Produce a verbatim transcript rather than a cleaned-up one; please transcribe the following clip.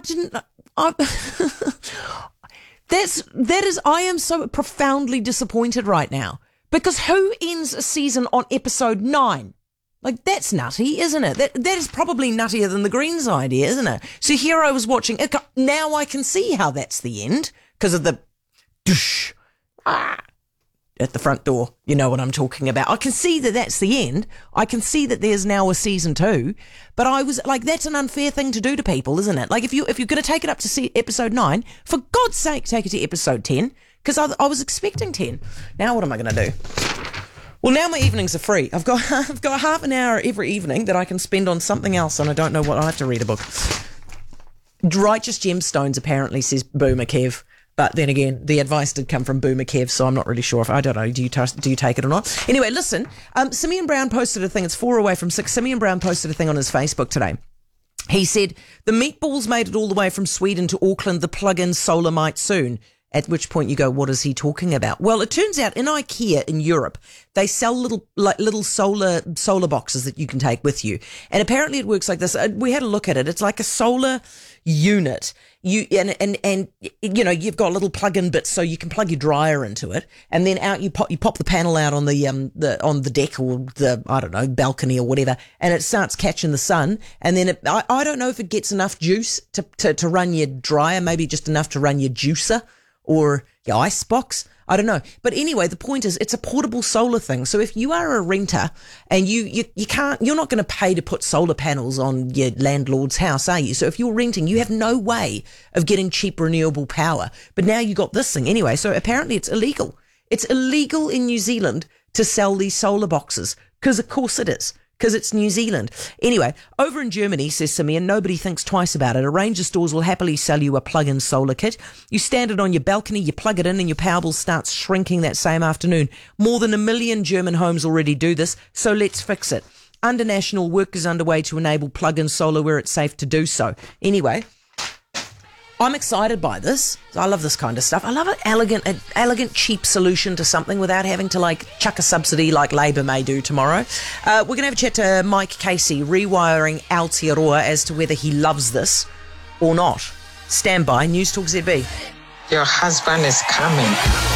didn't. I, that's that is. I am so profoundly disappointed right now because who ends a season on episode nine? Like, that's nutty, isn't it? That that is probably nuttier than the Greens idea, isn't it? So here I was watching. Now I can see how that's the end because of the doosh, ah, at the front door. You know what I'm talking about. I can see that that's the end. I can see that there's now a season two. But I was like, that's an unfair thing to do to people, isn't it? Like, if you if you're going to take it up to see episode nine, for God's sake, take it to episode ten. Because I, I was expecting ten. Now what am I going to do? Well, now my evenings are free. I've got I've got half an hour every evening that I can spend on something else, and I don't know what. I have to read a book. Righteous Gemstones, apparently, says Boomer Kev. But then again, the advice did come from Boomer Kev, so I'm not really sure if, I don't know, do you t- do you take it or not? Anyway, listen, um, Simeon Brown posted a thing. It's four away from six. Simeon Brown posted a thing on his Facebook today. He said, the meatballs made it all the way from Sweden to Auckland. The plug-in solar might soon. At which point you go, what is he talking about? Well, it turns out in IKEA in Europe, they sell little like little solar solar boxes that you can take with you. And apparently it works like this. We had a look at it. It's like a solar unit. You and and and you know, you've got little plug-in bits so you can plug your dryer into it, and then out you pop you pop the panel out on the um the on the deck or the I don't know balcony or whatever, and it starts catching the sun. And then it, I I don't know if it gets enough juice to to to run your dryer, maybe just enough to run your juicer or your ice box. I don't know. But anyway, the point is it's a portable solar thing. So if you are a renter and you, you, you can't, you're not going to pay to put solar panels on your landlord's house, are you? So if you're renting, you have no way of getting cheap renewable power. But now you got this thing anyway. So apparently it's illegal. It's illegal in New Zealand to sell these solar boxes because of course it is. Because it's New Zealand. Anyway, over in Germany, says Simeon, nobody thinks twice about it. A range of stores will happily sell you a plug-in solar kit. You stand it on your balcony, you plug it in, and your power bill starts shrinking that same afternoon. More than a million German homes already do this, so let's fix it. International work is underway to enable plug-in solar where it's safe to do so. Anyway, I'm excited by this. I love this kind of stuff. I love an elegant, an elegant, cheap solution to something without having to like chuck a subsidy like Labor may do tomorrow. Uh, we're going to have a chat to Mike Casey, rewiring Aotearoa, as to whether he loves this or not. Stand by. News Talk Z B. Your husband is coming.